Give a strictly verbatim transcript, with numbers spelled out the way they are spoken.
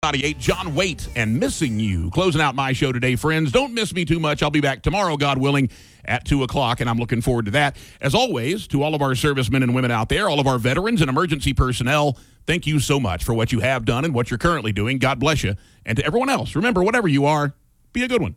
ninety-eight, John Waite and Missing You. Closing out my show today, friends. Don't miss me too much. I'll be back tomorrow, God willing, at two o'clock, and I'm looking forward to that. As always, to all of our servicemen and women out there, all of our veterans and emergency personnel, thank you so much for what you have done and what you're currently doing. God bless you. And to everyone else, remember, whatever you are, be a good one.